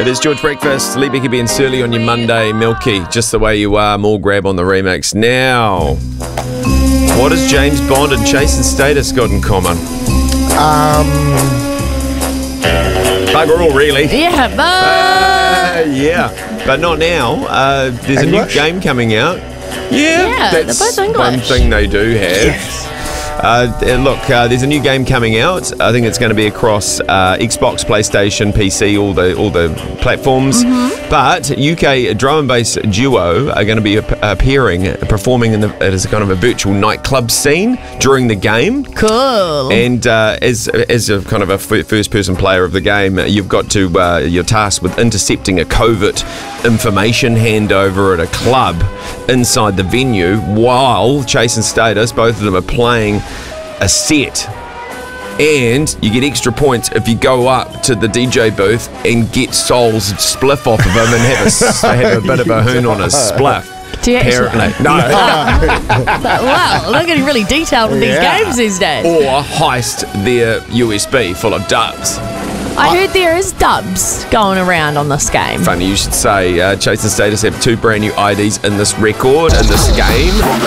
It is George Breakfast. Lee Becky and Surly on your Monday. Milky, just the way you are. More grab on the remix. Now, what has James Bond and Jason Status got in common? Bugger all, really. Yeah, but not now. There's a new game coming out. Yeah, that's they're both English. one thing they do have. Yes. There's a new game coming out. I think it's going to be across Xbox, PlayStation, PC, all the platforms. Mm-hmm. But UK drum and bass duo are going to be performing as a kind of a virtual nightclub scene during the game. Cool. And as a kind of a first-person player of the game, you've got to you're tasked with intercepting a covert information handover at a club inside the venue while Chase and Status, both of them, are playing a set. And you get extra points if you go up to the DJ booth and get Sol's spliff off of him and have a bit of a hoon on his spliff. Do you apparently? Actually? No. Wow, they're getting really detailed with these games these days. Or heist their USB full of dubs. I heard there is dubs going around on this game. Funny you should say. Chase and Status have 2 brand new IDs in this record, in this game.